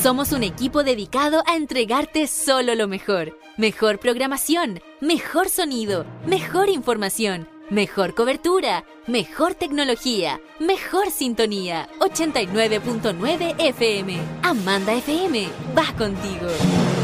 Somos un equipo dedicado a entregarte solo lo mejor. Mejor programación, mejor sonido, mejor información, mejor cobertura, mejor tecnología, mejor sintonía. 89.9 FM. Amanda FM, va contigo.